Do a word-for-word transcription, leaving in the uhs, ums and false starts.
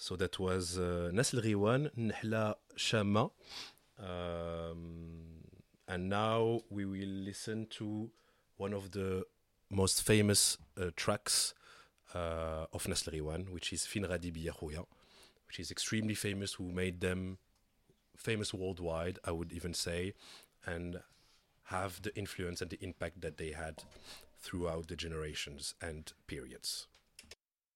So that was uh, نسل غيوان نحلة شامة. Um, and now we will listen to one of the most famous uh, tracks uh, of نسل غيوان, which is فين غادي بيا خويا, which is extremely famous, who made them famous worldwide, I would even say, and have the influence and the impact that they had throughout the generations and periods.